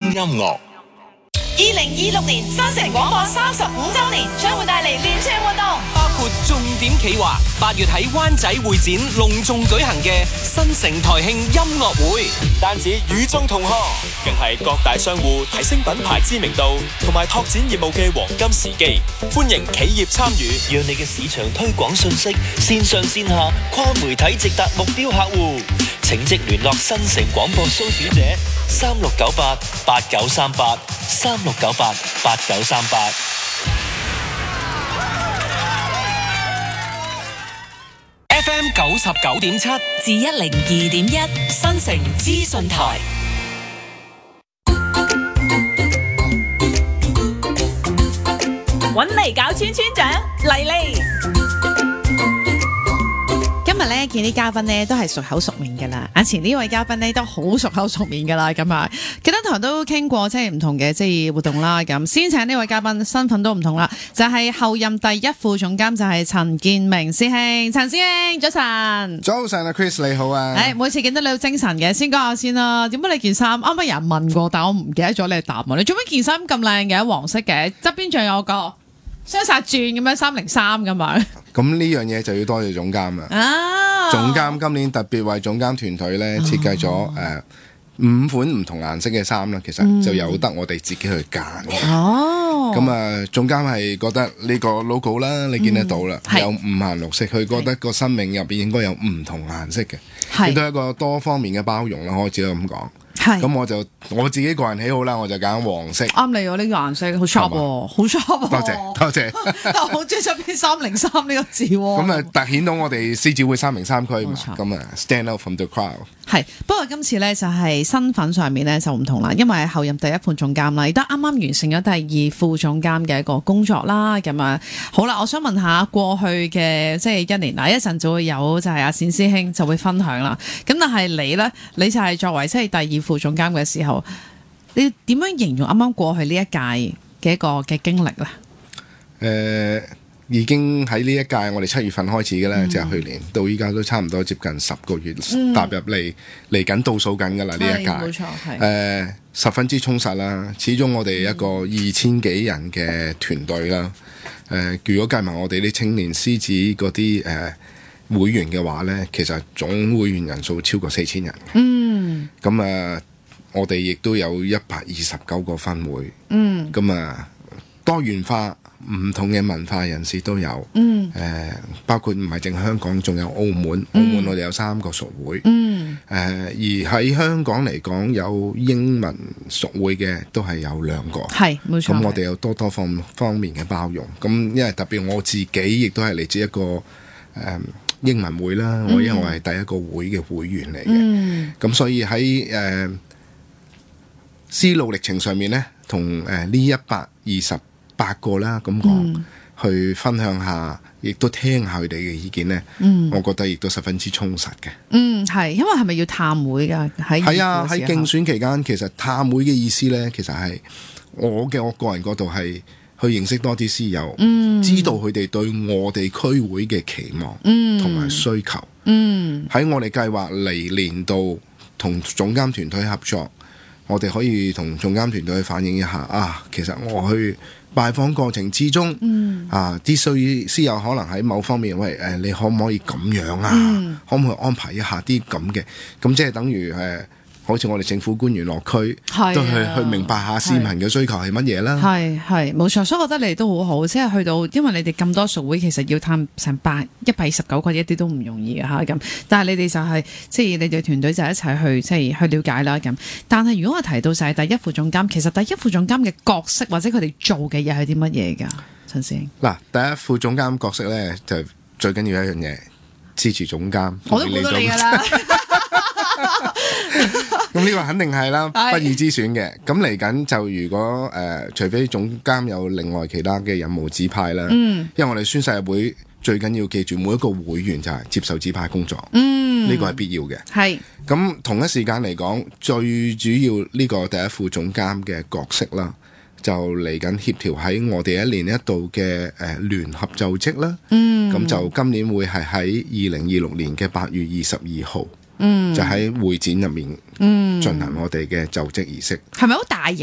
音樂。 2026年新城廣播35週年將會帶嚟連串活動， 包括重點企劃8月喺灣仔會展隆重舉行嘅新城台慶音樂會， 單止與眾同賀，更係各大商戶提升品牌知名度同埋拓展業務嘅黃金時機。歡迎企業參與， 讓你嘅市場推廣信息線上線下跨媒體直達目標客戶。請即聯絡新城廣播蘇小姐36988938 36988938。 FM 99.7 至102.1新城資訊台。揾嚟搞村村長嚟嚟。 今日咧見啲嘉賓咧都係熟口熟面噶啦，眼前呢位嘉賓咧都好熟口熟面噶啦，咁啊，記得同人都傾過即係唔同嘅即係活動啦，咁先請呢位嘉賓身份都唔同啦，就係候任第一副總監就係陳建明師兄，陳師兄早晨。 早晨啊 Chris 你好啊。 每次見到你好精神嘅，先講下先啦。點解你件衫啱啱有人問過，但我唔記得咗你答啊？你做咩件衫咁靚嘅，黃色嘅，側邊仲有個雙煞轉咁樣303咁樣。 咁呢樣嘢就要多謝總監啦。總監今年特別為總監團隊咧設計咗5款唔同顏色嘅衫啦，其實就由得我哋自己去揀。咁總監係覺得呢個 logo 啦，你見得到啦，有5顏6色，佢覺得個生命入邊應該有唔同顏色嘅，亦都係一個多方面嘅包容啦，可以只可以咁講。咁我自己個人喜好啦，我就揀黃色。啱你喎，呢個顏色好 sharp 喎，好 sharp 喎。多謝。但係我好中意側邊303呢個字喎。 咁突顯到我哋獅子會303區嘛。咁stand out from the crowd。 係，不過今次咧就係身份上面咧就唔同啦，因為候任第一副總監啦，亦都啱啱完成咗第2副總監嘅一個工作啦。咁啊，好啦，我想問下過去嘅即係1年嗱，一陣就會有就係阿冼師兄就會分享啦。咁但係你咧，你就係作為即係第2副總監嘅時候，你點樣形容啱啱過去呢一屆嘅一個嘅經歷咧？ 已經喺呢一屆我哋7月份開始嘅啦，即係去年到依家都差唔多接近10個月，踏入嚟緊倒數緊噶啦呢一屆。冇錯，十分之充實啦。始終我哋一個2000幾人嘅團隊啦。如果計埋我哋啲青年獅子嗰啲會員嘅話呢，其實總會員人數超過4000人。咁我哋亦都有129個分會。咁多元化。唔同嘅文化人士都有，包括唔係淨係香港，仲有澳門。澳門我哋有3個屬會，而喺香港嚟講，有英文屬會嘅都係有2個，係冇錯。咁我哋有多方面嘅包容。咁因為特別我自己亦都係嚟自一個英文會啦，因為我係第一個會嘅會員嚟嘅，咁所以喺思路歷程上面呢，同呢128個啦，咁講去分享下，亦都聽下佢哋嘅意見呢。我覺得亦都十分之充實嘅。 係，因為係咪要探會㗎？ 係啊，喺競選期間，其實探會嘅意思呢，其實係我個人角度係去認識多啲師友，知道佢哋對我哋區會嘅期望同埋需求。喺我哋計劃嚟年度同總監團隊合作，我哋可以同總監團隊去反映一下其實我去拜訪過程之中，啲師友可能喺某方面，你可唔可以咁樣啊？可唔可以安排一下啲咁嘅？咁即係等於好似我哋政府官員落區，都去明白下市民嘅需求係乜嘢啦。 係冇錯，所以我覺得你哋都好好，即係去到，因為你哋咁多屬會，其實要探成129個一啲都唔容易嘅嚇咁。但係你哋就係即係你哋團隊就一齊去即係去了解啦咁。但係如果我提到就係第一副總監，其實第一副總監嘅角色或者佢哋做嘅嘢係啲乜嘢㗎？陳師兄嗱， 第一副總監角色咧就最緊要一樣嘢，支持總監。 我都估到你㗎啦。 咁呢個肯定係啦，不二之選嘅。咁嚟緊就如果除非總監有另外其他嘅任務指派啦，因為我哋宣誓會最緊要記住每一個會員就係接受指派工作，呢個係必要嘅。係咁同一時間嚟講，最主要呢個第一副總監嘅角色啦，就嚟緊協調喺我哋1年1度嘅聯合就職啦。咁就今年會係喺2026年嘅8月22號。就喺會展入面進行我哋嘅就職儀式， 係咪好大型？